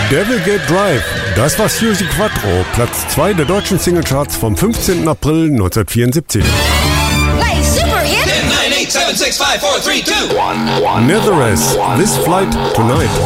Devil Gate Drive, das war Suzi Quatro, Platz 2 der deutschen Singlecharts vom 15. April 1974. Play Super Hit. 10, 9, 8, 7, 6, 5, 4, 3, 2. Netheress, This Flight Tonight.